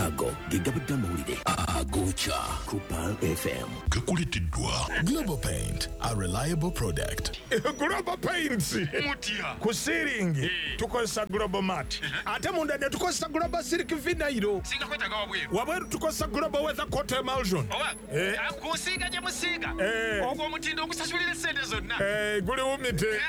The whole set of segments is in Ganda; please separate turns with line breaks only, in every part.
ago gegabudde amawulire agoocha ku Pearl FM.
Gakulitiddwa
Global Paint, a reliable product.
Global Paints
mutia
ku ceiling tukozesa Global Mat ate munda ne tukozesa Global Silk Vinyl
singa kwetaga
wabweru tukozesa Global Weather Coat Emulsion
kusiiga gye musiiga ogwo omutindo okusasulira sente zonna
guli wumite.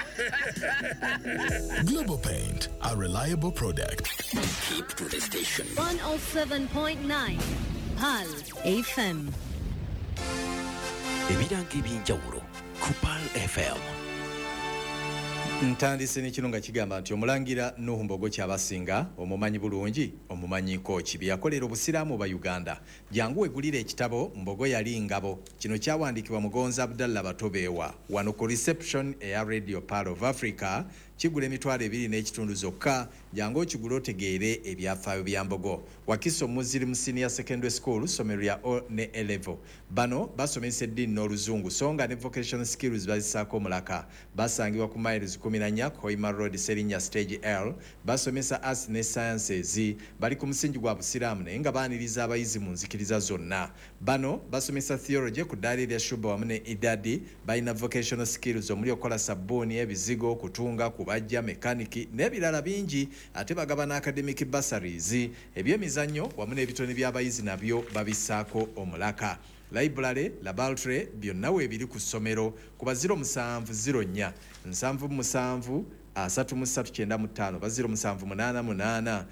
Global Paint, a reliable product.
Keep to the station.
107.9 Pearl FM.
Ebiranga eby'enjawulo ku Pearl FM.
Ntandise n'ekirunga kigamba nti omulangira Nuhu Mbogo Kyabasinga omumanyi bulungi omumanyiiko ki bye yakolera obusiraamu ba Uganda. Jangu wegulira ekitabo Mbogo yali ngabo. Kino kyawandiikibwa Mugonza Abdallah Batobewa wano ku reception eya Radio Pearl of Africa. Kigula emitwalo 2.5 zokka. Jangu okigula otegeere ebyafaayo bya Mbogo. Wakiso Muslim Senior Secondary School somero ya O ne A-level. Bano basomesa eddiini n'oluzungu songa ne vocational skills bazisaako mulaka. Basangibwa ku miles 14 Koima Road Serinya Stage L. Basomesa arts ne sciences bali ku musingi gwa busiraamu naye nga baaniriza abayizi mu nzikiriza zonna. Bano basomesa theology ku ddaali lya Shuba wamu ne Idadi. Balina vocational skills omuli okola sabbuuni, ebizigo, kutunga, kubajja, mekaniki n'ebirala bingi. Ate bagaba na academic bursaries. Ebyemizannyo wamu n'ebitone by'abayizi nabyo babisaako omulaka. Library, laboratory, byonna weebiri ku ssomero ku ba 0704 77 339 ba 0788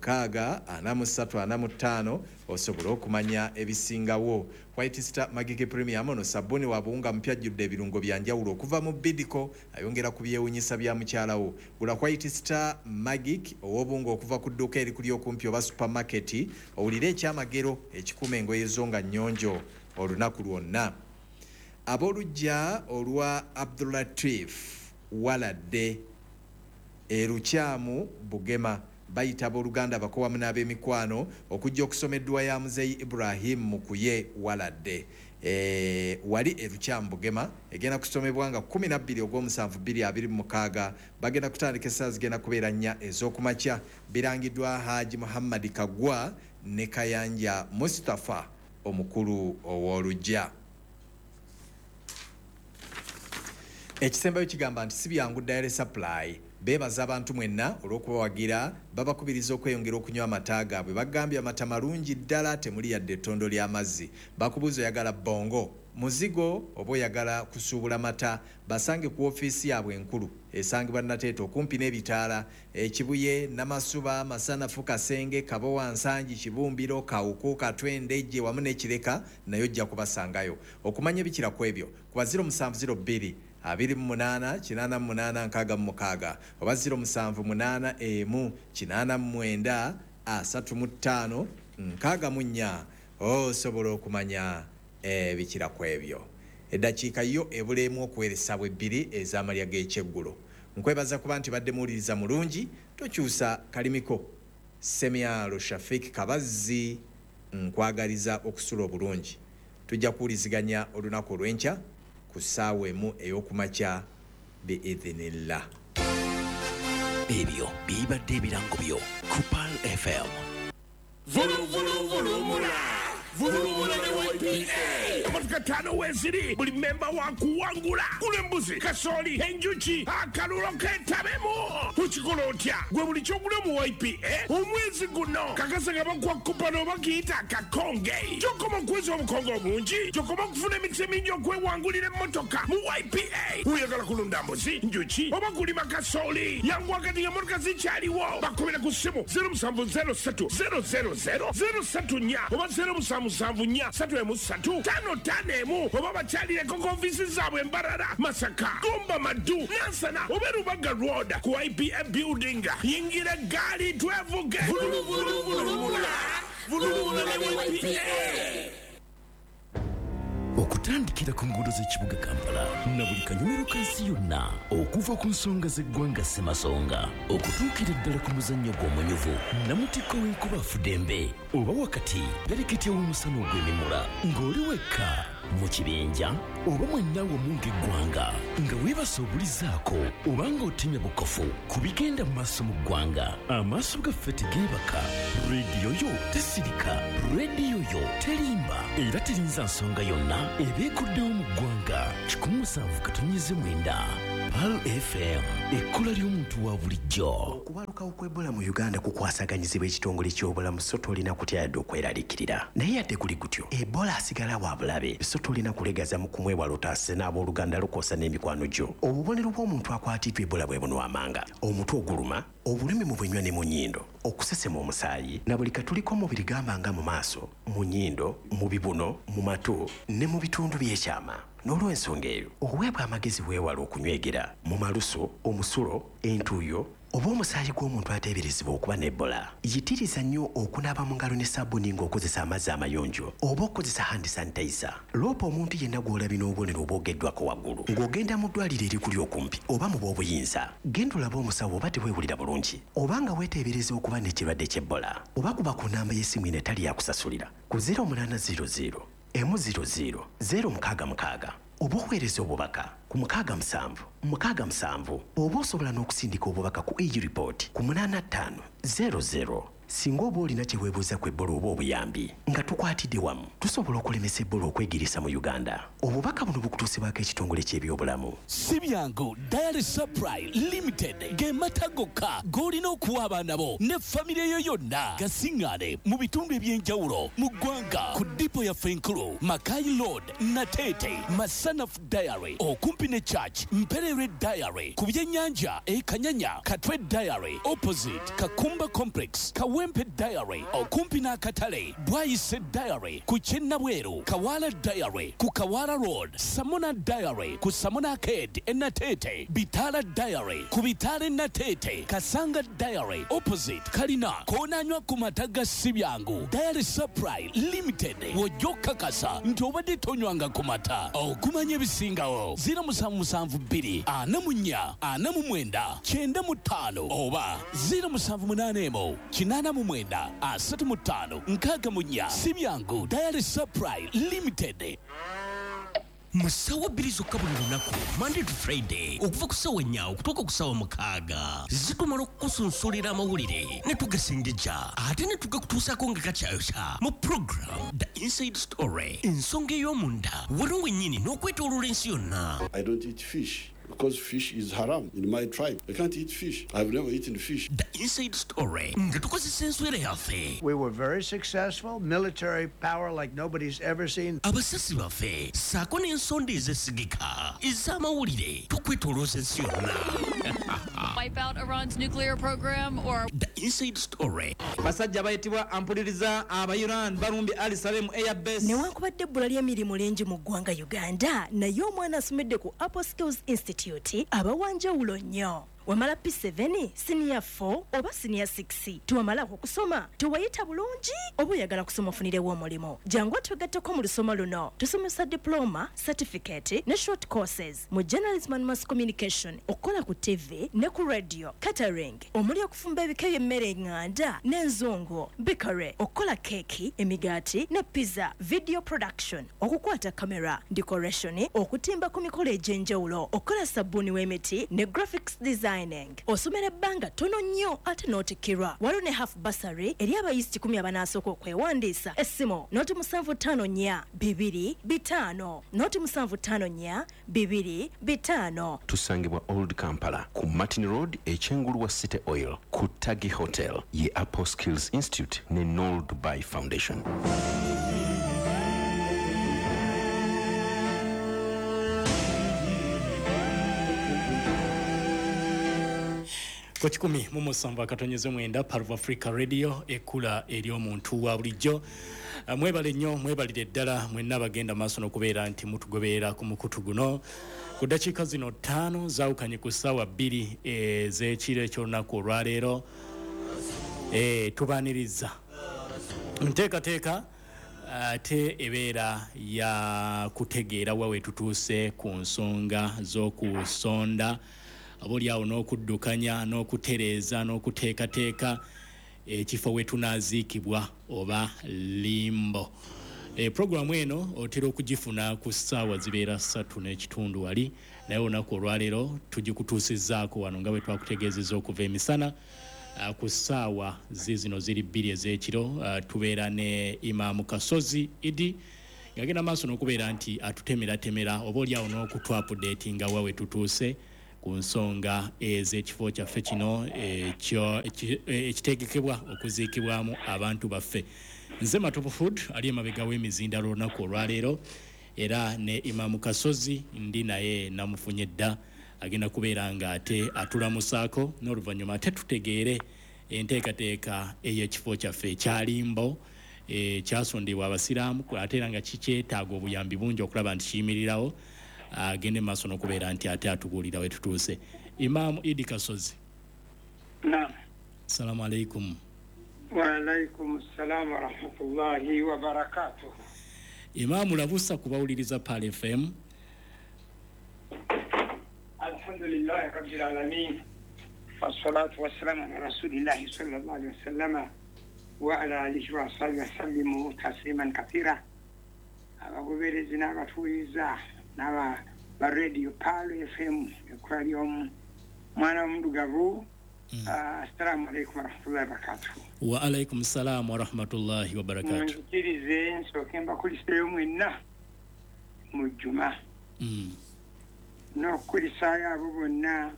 64345 osobola okumanya ebisingawo. White Star Magic Premium ono sabuni wabunga mpya jjudde ebirungo bya njawulo okuva mu Bidco ayongera ku byewunyisa bya mukyalawo. Gula White Star Magic owobunga okuva ku dduuka eri kuli okumpi oba supermarket owulire ekyamagero ekikuma engoye zo nga nnyonjo olunaku lwonna. Ab'olujja olwa Abdulatif Waladde Erukyamu Bugema bayita ab'oluganda bakowamu n'ab'emikwano okujja okusoma edduwa ya Muzeyi Ibrahim Mukuye Waladde. Wali Erukyamu Bugema egenda kusomebwa nga 12 Ogw'omusanvu 2026 bagenda kutandika essaawa zigenda kubeera 4 ez'okumakya. Birangiddwa Haji Muhammad Kagwa ne Kayanja Mustafa omukulu ow'olujja. Ekisembayo kigamba nti si byangu Dairy Supply beebaza abantu mwenna olw'okubawagira babakubiriza okweyongera okunywa amata gaabwe. Bagambye amata malungi ddala temuli yadde ettondo ly'amazzi. Bakubuuza oyagala bongo muzigo oba oyagala kusuubula mata basange ku ofiisi yaabwe enkulu esangibwa Nateeta okumpi n'ebitaala Kibuye, Namasuba, Masanafu, Kasenge, Kabowa, Nsangi, Kibumbiro, Kawuku, Katwende, Jje wamu n'Ekireka nayo ojja kubasangayo. Okumanya ebikira ku ebyo kuba 0702 28 88 66 oba 078 89 35 64 osobola okumanya bikira ku ebyo. Eddakiika yo ebulemu okuweeresa bwebbiri ez'amalya g'ekyeggulo. Nkwebaza kuba nti badde muwuliriza mulungi tokyusa kalimiko. Semyalo Shafik Kabazzi nkwagaliza okusula obulungi. Tujja kuwuliziganya olunaku olw'enkya ku ssaawa emu ey'okumakya biidhinillah.
Ebyo bibadde ebirango byo ku Pearl FM.
Vulumula ne YPA amatuka 5 weziri buli memba wakuwangula gula embuzi, kasooli, enjuki, akalulu ketabemu. Tukikola otya gwe buli kyogula mu YPA omwezi guno kakasa nga bakuwa kupano bakiyita akakonge. Kyokoma okweza obukonge obungi, kyokoma okufuna emikisa emingi okwewangulira emmotoka mu YPA. Oyagala kulunda mbuzi, njuki oba kulima kasooli yangu wakati nga motoka zikyaliwo bakubira ku ssimu 0703 000 034 oba 0774 oba bakyalireko ku ofiisi zaabwe Mbarara, Masaka, Gomba, Madu, Nansana oba Rubaga Road ku IPA building. Yingira gaali twevuge. Vulumula ne YPA.
okutandikira ku nguudo z'ekibuga Kampala na buli kanyomero kansi yonna okuva ku nsonga z'eggwanga Ssemasonga okutuukira ddala ku muzannyo gw'omunyuvu namutikko w'enkuba Afudembe oba wakati pereketya w'omusana ogw'emimula ng'oli wekka mu kibinja oba mwenna wamu ng'eggwanga nga weebase obulizaako oba ng'otemya bukofu ku bigenda mu maaso mu ggwanga amaaso gaffe tegeebaka rediyo yo tesirika rediyo yo terimba era terinza nsonga yonna ebeekuddewo mu ggwanga 107.9 Pal FM ekkola ly'omuntu wa bulijjo.
Okubalukawo kw'Ebola mu Uganda kukwasaganyizibwa ekitongole ky'obulamu so tolina kutya yadde okweraliikirira naye ate kuli gutyo Ebola asigala wa bulabe so tolina kulegaza mu kumwewala otaase n'abooluganda lukoosa n'emikwano gyo. Obubonero bw'omuntu akwatiddwa Ebola bwe buno amanga omutwe oguluma obulumi mu bwenywa ne mu nnyindo okusesema omusaayi na buli katuliko omubiri gamba nga mu maaso mu nnyindo mu bibuno mu matu ne mu bitundu by'ekyama. N'olw'ensonga eyo oweebwa amagezi weewala okunywegera mu malusu omusulo entuuyo oba omusaayi gw'omuntu ateeberezebwa okuba n'Ebola. Yitiriza nnyo okunaaba mu ngalo ne sabbuuni ng'okozesa amazzi amayonjo oba okozesa hand sanitizer. Loopa omuntu yenna gw'olabye n'obubonero obwogeddwako waggulu ng'ogenda mu ddwaliro erikuli okumpi oba mu bw'obuyinza genda olabe omusawo oba teweewulira bulungi oba nga weeteebereza okuba n'ekirwadde ky'Ebola oba kuba ku nnamba y'essimu enetali yakusasulira ku 0800 M00 066 oba oweereza obubaka ku 677 oba osobola n'okusindika obubaka ku e-report ku 8500 singa oba olina kye weebuuza ku Ebola oba obuyambi nga tukwatidde wamu tusobola okulemesa Ebola okwegirisa mu Uganda. Obubaka buno bukutuusibwako ekitongole ky'ebyobulamu.
Si byangu Diary Supply Limited gemata gokka g'olina okuwa abaana bo ne famire yo yonna gasiŋŋaane mu bitundu eby'enjawulo mu ggwanga ku dipo yaffe enkulu Mackay Road Nateete Masanaf Diary okumpi ne Church Mperere Diary ku byennyanja Kanyanya Katwe Diary opposite Kakumba Complex Kawempe Diary okumpi n'akatale Bwayise Diary ku Kyennabweru Kawala Diary ku Kawala Road Samona Diary ku Samona Arcade Nateete Bitala Diary ku Bitale Nateete Kasanga Diary opposite Kalina koonanywa ku mataga si byangu Diary Supply Limited wojjoka kasa nti obadde tonywanga ku mata okumanya ebisingawo 0772 44 49 95 oba 0781 8 35 64 si byangu Diary Supply Limited. Musawa bbiri zokka buli lunaku Monday to Friday okuva ku ssaawa 4 okutuuka ku ssaawa 6 zitumala okukusunsulira amawulire ne tugasengejja ate ne tugakutuusaako nga gakyayokya mu program The Inside Story ensonga ey'omunda waliwo wennyini n'okwetooloola ensi yonna.
I don't eat fish because fish is haram in my tribe. I can't eat fish. I've never eaten fish.
The Inside Story nga tukozesa enswera yaffe.
We were very successful, military power like nobody's ever seen.
Abasasi baffe saako n'ensonda ezesigika ez'amawulire tukwetolooza ensi yonna.
Wipe out Iran's nuclear program or
The Inside Story.
Basajja bayitibwa ampuliriza aba Iran balumbi Ali Salem Air Base.
Newankubadde ebbula ly'emirimu lingi mu ggwanga Uganda naye omwana asomedde ku Apple Skills Institute abawanjawulo nnyo. Wamala P7, Senior 4 oba Senior 6 tuwamalako kusoma tuwayita bulungi oba oyagala kusoma ofunirewo omulimo jangu twegatteko mu lusoma luno tusomesa diploma, certificate ne short courses mu journalism and mass communication okukola ku TV ne ku radio, catering omuli okufumba ebika by'emmere eŋŋanda n'enzungu, bakery okukola keeki, emigaati ne pizza, video production okukwata kamera, decoration okutimba ku mikolo egy'enjawulo okukola sabbuuni w'emiti ne graphics design. Osomera ebbanga tono nnyo ate n'otikkirwa. Waliwo ne half bursary eri abayizi 10 abanaasooka okwewandiisa. Essimu noti 754 225 noti 754 225.
Tusangibwa Old Kampala ku Martin Road ekyengulu wa City Oil ku Tagi Hotel ye Apple Skills Institute ne Noel Dubai Foundation.
Ku 10:7 Parva Africa Radio ekula eri omuntu wa bulijjo. Mwebale nnyo mwebalire ddala mwenna bagenda maaso n'okubeera nti mutugoberera ku mukutu guno ku dakiika zino 5 zaawukanye ku ssaawa 2 ez'ekiro eky'olunaku olwaleero tubaaniriza nteekateeka ate ebeera ya kutegeera wawe tutuuse ku nsonga z'okusonda abuli awo n'okuddukanya n'okutereeza n'okuteekateeka ekifo we tunaaziikibwa oba limbo. Programu eno otera okugifuna ku ssaawa zibeera 3:30 wali naye olunaku olwaleero tugikutuusizzaako wano nga bwe twakutegeezezza okuva emisana ku ssaawa zino ziri 2 ez'ekiro. Tubeera ne Imaamu Kasozi Idi ng'agenda maaso n'okubeera nti atutemeratemera oba oli awo n'okutwapudeetinga wawe tutuuse ku nsonga ez'ekifo kyaffe kino ekitegekebwa okuziikibwamu abantu baffe. Nze Matopu Food ali emabega w'emizinda olunaku olwaleero era ne Imaamu Kasozi ndi naye namufunye dda agenda kubeera nga ate atulamusaako n'oluvannyuma ate tutegeere enteekateeka ey'ekifo kyaffe ekyalimbo kyasondebwa abasiraamu ate era nga kikyetaaga obuyambi bungi okulaba nti kiyimirirawo. Agende maaso n'okubeera nti ate atubuulira we tutuuse. Imaamu Idi Kasozi.
Naam.
Assalamu alaikum.
Wa alaikum assalam wa rahmatullahi wa barakatuh.
Imaamu labusa kubawuliriza Pal FM.
Alhamdulillah rabbil alamin. Wassalatu wassalamu ala rasulillahi sallallahu alaihi wasallam wa ala alihi wa sahbihi wasallimu tasliman kathira. Abagoberezi n'abatuuliza n'aba radio Pal FM ekwali mwana omudugavu. Assalamu alaikum wa rahmatullahi wa barakatuh.
Wa alaikum salam wa rahmatullahi wa barakatuh.
Nkirize nsooke mbakuliseeyo mwenna mu jjuma. N'okukulisaayo abo bonna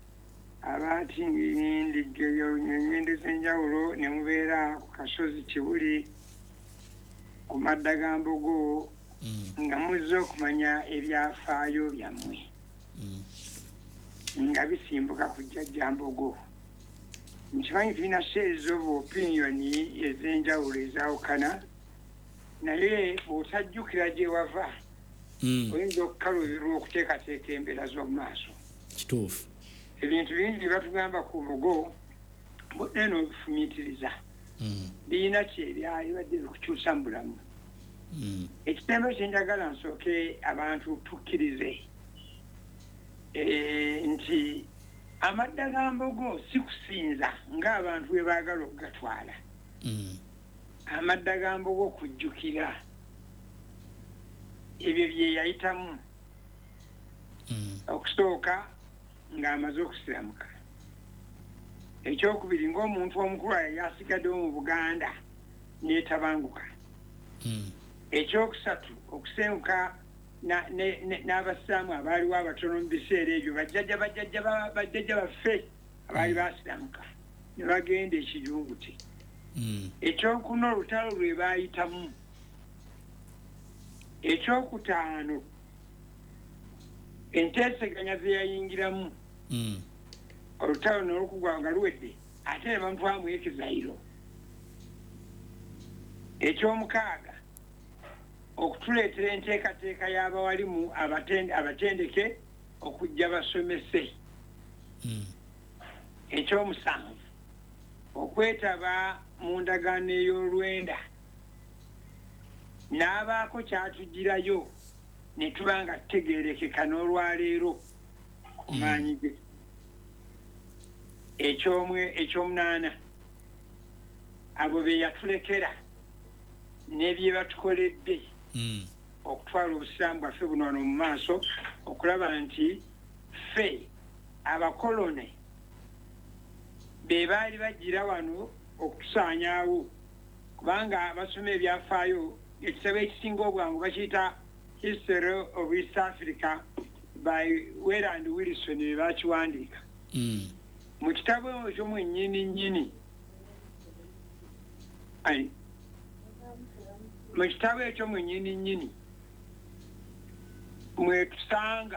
abaatingirindigeyo ennyendo z'enjawulo ne mubeera ku Kasozi Kibuli ku madda ga Mbogo nga muzze okumanya ebyafaayo byammwe nga bisimbuka ku Jjajja Mbogo. Nkimanyi tulina shares of opinion ez'enjawulo ezaawukana naye bw'otajjukira gye wava oyinza okukaluubirwa okuteekateeka embeera z'omu maaso.
Kituufu.
Ebintu bingi bye batugamba ku Mbogo bonna n'obifumiitiriza birina kyebyali badde bikukyusa mu bulamu. Ekitembo kye njagala nsooke abantu tukkirize nti amadda ga Mbogo si kusinza ng'abantu bwe baagala okugatwala. Amadda ga Mbogo kujjukira ebyo bye yayitamu okusooka ng'amaze okusiramuka. Ekyokubiri ng'omuntu omukulu yasigaddewo mu Buganda n'etabanguka. Ekyokusatu okusenguka n'abasaamu abaaliwo abatono mu biseera ebyo bajjajja baffe abaali basiramuka ne bagenda ekijunguti. Ekyokuna olutalo lwe baayitamu. Ekyokutaano enteeseganya ze yayingiramu olutalo n'olukugwa nga luwedde ate ne bamutwamu ekizayiro. Ekyomukaaga okutuleetera enteekateeka y'abawalimu abatendeke okujja basomese. Ekyomusanvu okwetaba mu ndagaano ey'olwenda n'abaako kyatugirayo ne tuba nga tutegeerekeka n'olwaleero ku maanyi ge. Ekyomunaana abo be yatulekera n'ebye batukoledde okutwala obusiraamu bwaffe buno wano mu maaso okulaba nti ffe abakolone be baali bagira wano okusaanyaawo kubanga basoma ebyafaayo. Ekitabo ekisinga obwangu bakiyita History of East Africa by Wayland Wilson be bakiwandiika. Mu kitabo ekyo mwennyini nnyini mwetusanga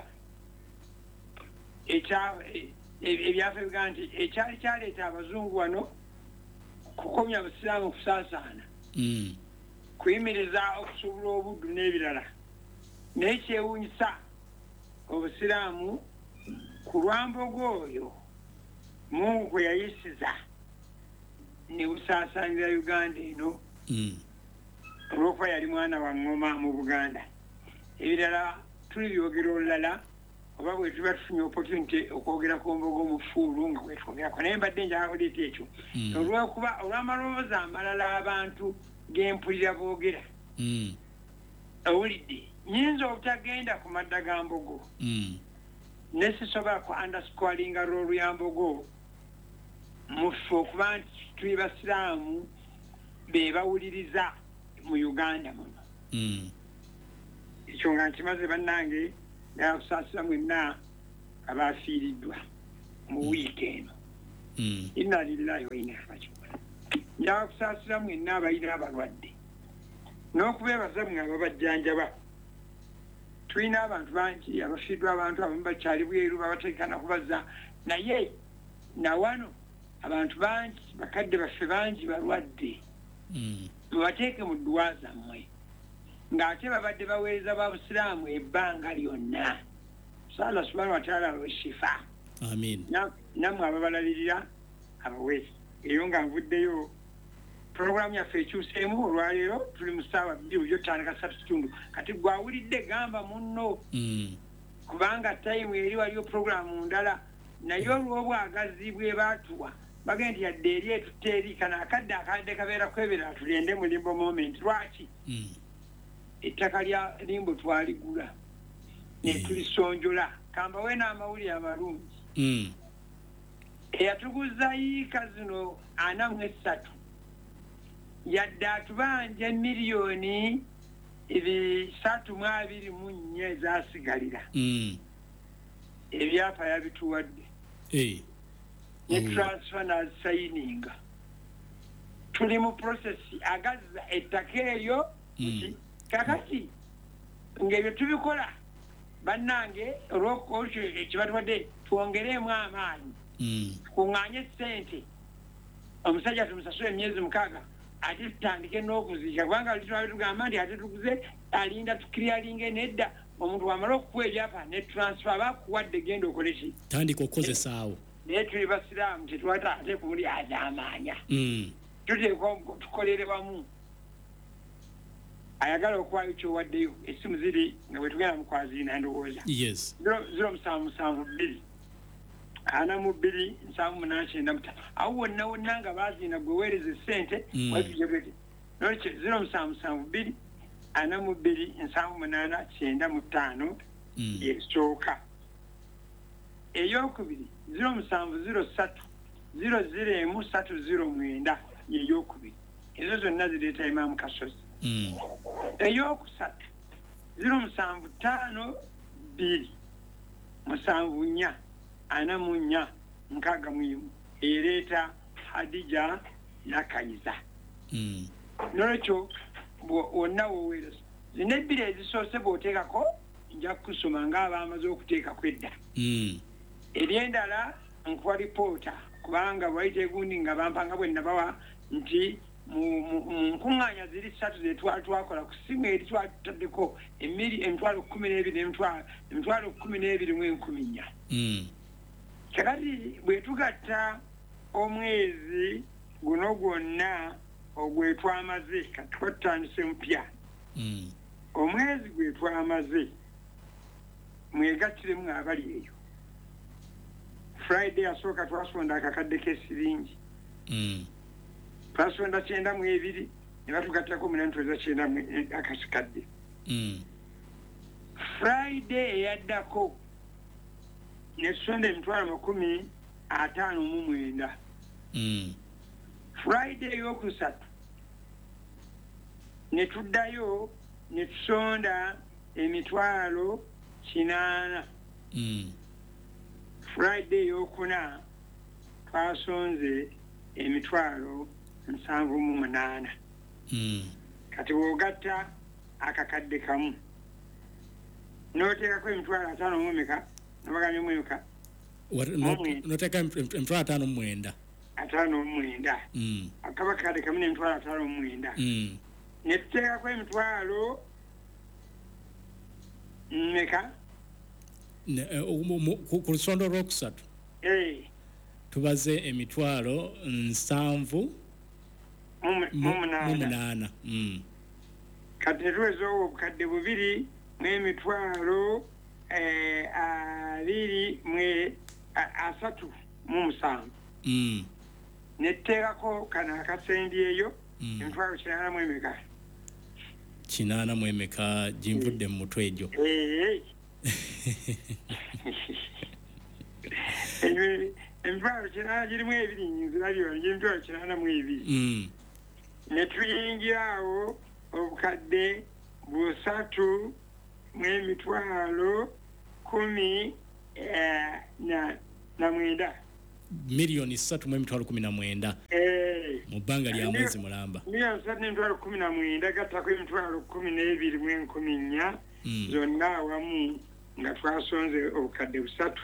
ebyafa bigaa nti ekyali kyaleeta abazungu wano kukomya abasiraamu okusaasaana kuyimiriza okusobola obuddu n'ebirala naye kyewuunyisa obusiraamu ku lwa Mbogo oyo Mungu kwe yayisiza ne busaasaanira Uganda eno olw'okuba yali mwana wa ngoma mu Buganda. Ebirala tuli byogera olulala oba bwe tuba tufunye opportunity okwogera ku mbogo mu Fuulu nga bwe twogerako naye mbadde njagala kuleeta ekyo olw'okuba olw'amalowooza amalala abantu gempulira boogera owulidde nyinza obutagenda ku madda ga mbogo ne sisobola ku underscoringa roolu ya mbogo mufe okuba nti tuli basiraamu be bawuliriza mu Uganda muno ekyo nga nkimaze bannange njagala kusaasira mwenna abaafiiriddwa mu wiiki eno inna lillahi wa inna ilaihi raaji'uun njagala kusaasira mwenna abalina abalwadde n'okubeebaza mwe ababajjanjaba tulina abantu bangi abafiiddwa abantu abamu bakyali bweru babateekana kubaza naye nawano abantu bangi bakadde baffe bangi balwadde mubateeke mu dduwa zammwe ng'ate babadde baweereza ba busiraamu ebbanga lyonna Allah subhanahu wa ta'ala alweshifa
amin
nammwe ababalalirira abaweesi eyo nga nvuddeyo programu yaffe ekyuseemu olwaleero tuli mu ssaawa 2:53 kati gwawulidde gamba munno kubanga tayimu eri waliyo programu ndala naye olw'obwagazi bwe baatuwa bagenda nti yadde eri etutte eri kana akadde kabeera kwebera tulende mu limbo moment lwaki ettaka lya limbo twaligula ne tulisonjola kambawe n'amawulire amalungi eyatuguza yiika zino 43 yadde atubanja miliyoni 324 ezasigalira ebyapa yabituwadde ne transfer nazisayininga tuli mu process agazza ettaka eryo kakati ng'ebyo tubikola bannange olw'okokyo ekibatuwadde twongereemu amaanyi kuŋŋaanye ssente omusajja tumusasula emyezi 6 ate tutandike n'okuziika kubanga litwali tugamba nti ate tuguze alinda tukiriyalinge nedda omuntu wamala okukuwa ebyapa ne transfer bakuwadde genda okole ki
tandika okukozesaawo
naye tuli basiraamu tetwata ate kumuli azamaanya tuteekwa tukolere wamu ayagala okuwaayo kyowaddeyo essimu ziri nga bwe tugenda mu kwazina ndowooza 0772 42 awo wonna nga baazina gwe weereza essente watujebete nolekyo 0772 42 78 esooka eyokubiri 0703 00309 yeyokubiri ezo zonna zireeta Imam Kasozi eyokusatu 0752 74 64 ereeta Hadija Nakayiza nolekyo wonna woweereza zino ebbiri ezisoose bw'oteekako nja kusoma ng'abaamaze okuteekako edda eryendala nkuwa lipoota kubanga bwayita egundi nga bampanga bwe nabawa nti mu nkuŋŋaanya ziri 3 zetwatwakola ku simu eri twatutaddeko emitwalo 12 emitwalo 12,400 kakati bwe tugatta omwezi guno gwonna ogwetwamaze kati twatandise mpya omwezi gwetwamaze mwegattiremu abali eyo Friday asooka twasonda akakadde k'esiringi twasonda 92 ne batugattako 89 akasikadde Friday eyaddako nesonda emitwalo 59 Friday eyokusatu ne tuddayo ne tusonda emitwalo 80 Friday eyokuna twasonze emitwalo 78 kati bw'ogatta akakadde kamu n'oteekako emitwalo 5 mumeka nabaganya mumeka
noteeka emitwalo 59
akaba kakadde kamu n'emitwalo 59 ne tuteekako emitwalo meka
ku lusondo olwokusatu tubaze emitwalo 7 mu 8
kati tuwezo obukadde 2,237 netteekako kano akasendi eyo emitwalo
80 ginvudde mu mutwe egyo
emitwalo 80 girimu ebiri nzirabyo emitwalo 82 ne tuyingirawo obukadde 3,19
miliyoni 3,19 mu bbanga lya mwezi mulamba.
Miliyoni 3,19 gattako emitwalo 12,4 zonna awamu nga twasonze obukadde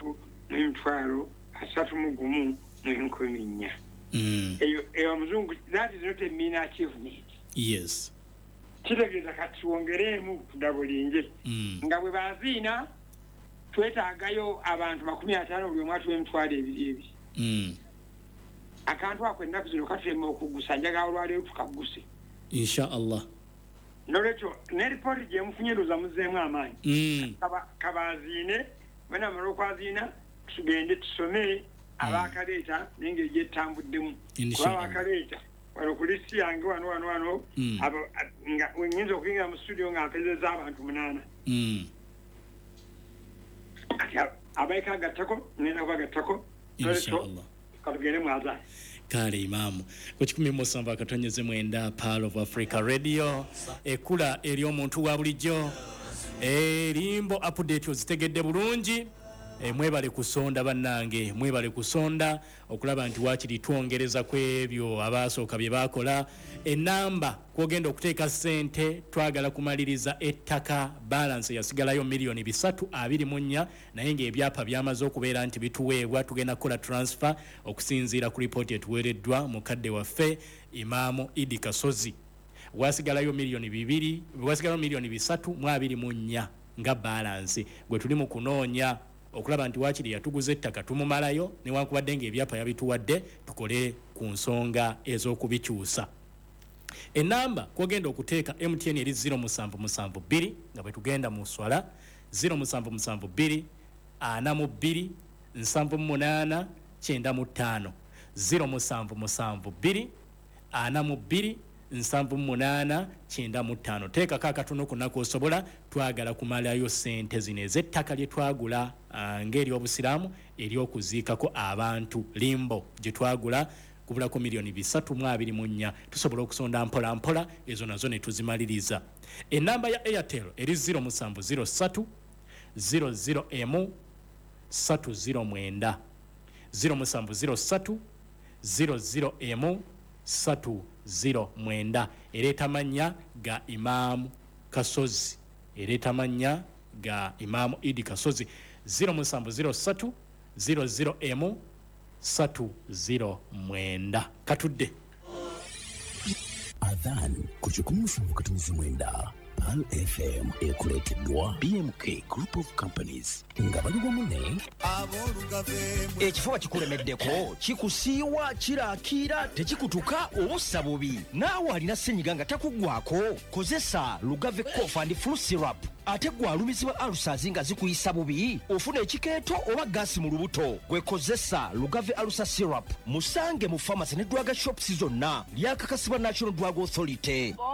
3,31,4. Eyo muzungu, that is not a mean achievement.
Yes.
Kitegeeza kati twongereemu tudabulinge nga bwe baziina twetaagayo abantu 50 buli omu atuwa emitwalo 2 akantu ako ennaku zino katulema okugusa njagala olwaleero tukaguse
inshallah.
Nolwekyo ne ripooti gye mufunye ndowooza muzzeemu amaanyi kabaziine bwe namala okwaziina tugende tusome abaakaleeta n'engeri gyettambuddemu kuba abaakaleeta wano ku listi yange wano nga wenyinza okuyingira mu studio nga mpezeza abantu 8 abaika gattako ngenda kubagattako
inshallah
katugende mwaza
kale imaamu ku 107 akatonyeze mwenda Pearl of Africa Radio ekula eri omuntu wa bulijjo limbo update ozitegedde bulungi mwebale kusonda bannange mwebale kusonda okulaba nti wakiri twongereza kwebyo abasooka bye bakola enamba kwogenda okuteeka sente twagala kumaliriza ettaka balance yasigalayo miliyoni 324 naye ng'ebyapa byamaze okubeera nti bituweebwa tugenda kukola transfer okusinziira ku ripooti etuweereddwa mukadde waffe Imaamu Idi Kasozi wasigalayo miliyoni 324 nga balance gwe tuli mu kunoonya okulaba nti wakiri yatuguze ettaka tumumalayo newankubadde ng'ebyapa yabituwadde tukole ku nsonga ez'okubikyusa. Enamba kwogenda okuteeka MTN eri 0772 nga bwe tugenda mu swala 0772 42 78 95 0772 42 78 95 teeka kakatono kunako osobola twagala kumalayo sente zino ez'ettaka lye twagula ngeri obusiramu eri okuziikako abantu limbo gye twagula kubulako miliyoni 324 tusobola okusonda mpola mpola ezo nazo ne tuzimaliriza. Enamba ya Airtel eri 0703 00M 309 0703 00M 309 ereta manya ga Imaamu Kasozi ereta manya ga Imaamu Idi Kasozi 0703 00M 309 katudde
Adhan ku 17 Pearl FM ekuleeteddwa BMK Group of Companies nga bali wamu ne
ekifuba kikulemeddeko kikusiiwa kiraakira tekikutuka obussa bubi naawe alina ssenyiga nga takuggwako kozesa Lugave Cough and Flu Syrup ate gwalumizibwa alusazi nga zikuyisa bubi ofuna ekikeeto oba gaasi mu lubuto gwekozesa Lugave Alusa Syrup musange mu pharmacy ne drug shops zonna lyakakasibwa National Drug Authority